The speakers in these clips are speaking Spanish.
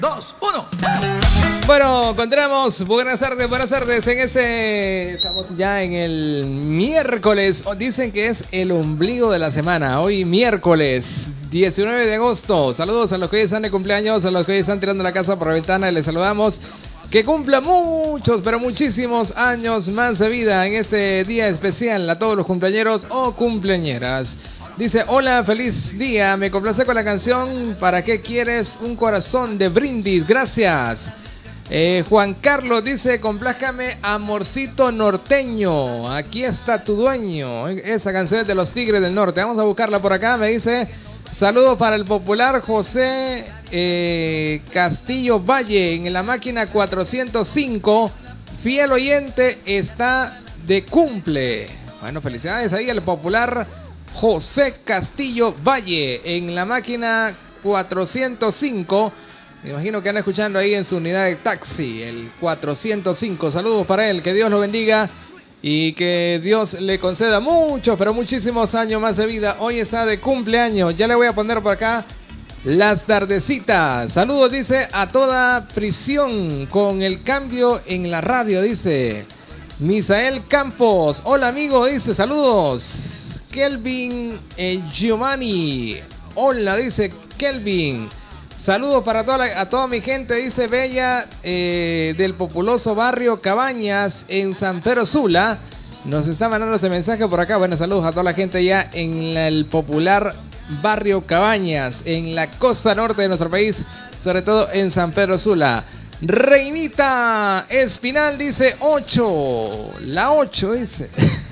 2, 1. Bueno, encontramos. Buenas tardes. Estamos ya en el miércoles. Dicen que es el ombligo de la semana. Hoy miércoles 19 de agosto. Saludos a los que hoy están de cumpleaños, a los que hoy están tirando la casa por la ventana. Les saludamos. Que cumpla muchos, pero muchísimos años más de vida en este día especial a todos los cumpleañeros o cumpleañeras. Dice, hola, feliz día, me complace con la canción ¿Para qué quieres un corazón de Brindis? Gracias. Juan Carlos dice, complázcame Amorcito Norteño, aquí está tu dueño. Esa canción es de los Tigres del Norte, vamos a buscarla por acá. Me dice, saludos para el popular José Castillo Valle en la máquina 405, fiel oyente, está de cumple. Bueno, felicidades ahí al popular José Castillo Valle en la máquina 405. Me imagino que andan escuchando ahí en su unidad de taxi, el 405. Saludos para él, que Dios lo bendiga y que Dios le conceda muchos, pero muchísimos años más de vida. Hoy está de cumpleaños. Ya le voy a poner por acá las tardecitas. Saludos, dice, a toda prisión con el cambio en la radio, dice Misael Campos. Hola, amigo, dice, saludos. Kelvin Giovanni. Hola, dice Kelvin. Saludos para toda mi gente, dice Bella, del populoso barrio Cabañas en San Pedro Sula. Nos está mandando este mensaje por acá. Bueno, saludos a toda la gente ya en el popular barrio Cabañas, en la costa norte de nuestro país, sobre todo en San Pedro Sula. Reinita Espinal dice 8. La 8 dice.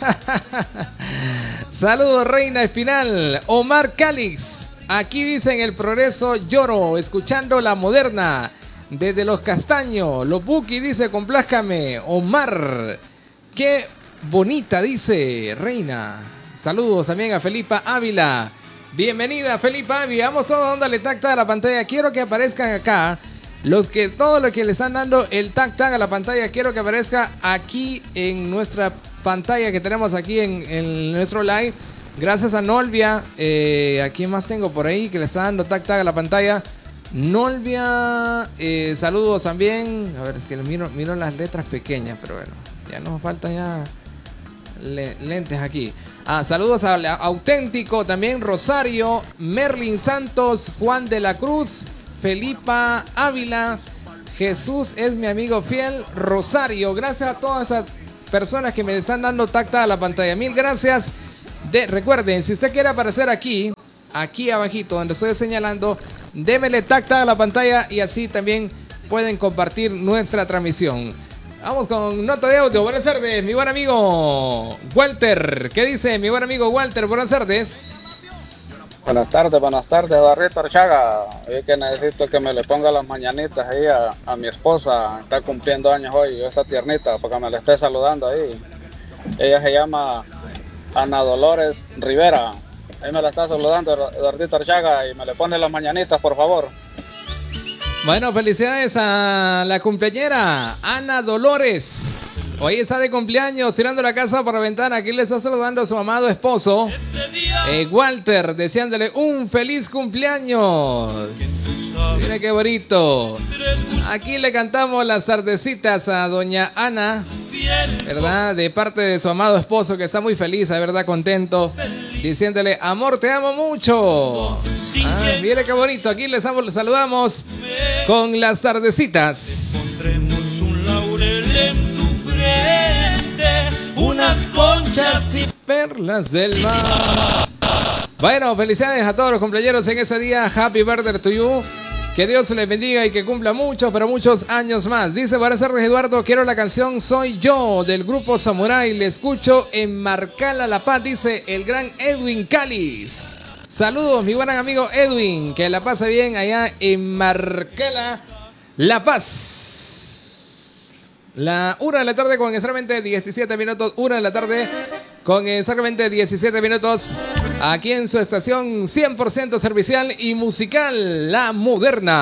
Saludos, Reina Espinal. Omar Calix. Aquí dice en El Progreso lloro, escuchando la moderna. Desde Los Castaños. Lopuki dice, complázcame. Omar. Qué bonita, dice Reina. Saludos también a Felipa Ávila. Bienvenida, Felipa Ávila. Vamos todos dándole tacta a la pantalla. Quiero que aparezcan acá. Todos los que le están dando el tag a la pantalla, quiero que aparezca aquí en nuestra pantalla que tenemos aquí en nuestro live. Gracias a Nolvia. ¿A quién más tengo por ahí que le está dando tag a la pantalla? Nolvia, saludos también. A ver, es que miro las letras pequeñas, pero bueno, ya nos faltan ya lentes aquí. Saludos a Auténtico, también Rosario, Merlin Santos, Juan de la Cruz, Felipa Ávila, Jesús es mi amigo fiel, Rosario. Gracias a todas esas personas que me están dando tacta a la pantalla. Mil gracias. Recuerden, si usted quiere aparecer aquí abajito donde estoy señalando, démele tacta a la pantalla y así también pueden compartir nuestra transmisión. Vamos con nota de audio. Buenas tardes, mi buen amigo Walter. ¿Qué dice mi buen amigo Walter? Buenas tardes. Buenas tardes, Eduardito Archaga. Hoy que necesito que me le ponga las mañanitas ahí a mi esposa. Está cumpliendo años hoy, está tiernita, para que me le esté saludando ahí. Ella se llama Ana Dolores Rivera. Ahí me la está saludando Eduardito Archaga y me le pone las mañanitas, por favor. Bueno, felicidades a la cumpleañera Ana Dolores. Hoy está de cumpleaños, tirando la casa por la ventana. Aquí le está saludando a su amado esposo, Walter, deseándole un feliz cumpleaños. Mira qué bonito. Aquí le cantamos las tardecitas a doña Ana, ¿verdad? De parte de su amado esposo, que está muy feliz, ¿verdad? Contento, diciéndole, amor, te amo mucho. Mire qué bonito. Aquí les saludamos con las tardecitas. Pondremos un laurel en tu frente, unas conchas y perlas del mar. Bueno, felicidades a todos los cumpleaños en ese día. Happy birthday to you. Que Dios les bendiga y que cumpla muchos, pero muchos años más. Dice, buenas tardes, Eduardo. Quiero la canción Soy Yo del grupo Samurai. Le escucho en Marcala, La Paz. Dice el gran Edwin Cáliz. Saludos, mi buen amigo Edwin. Que la pase bien allá en Marcala, La Paz. La 1 de la tarde con exactamente 17 minutos. 1 de la tarde con exactamente 17 minutos. Aquí en su estación 100% servicial y musical, La Moderna.